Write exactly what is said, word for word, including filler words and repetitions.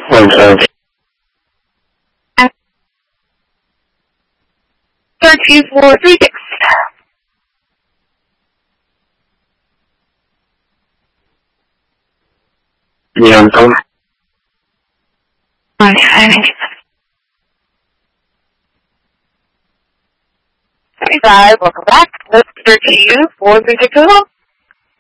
One seven. Thirteen four three six. Yeah, I'm coming. Okay. Five. Welcome back. Let's thirteen four three six.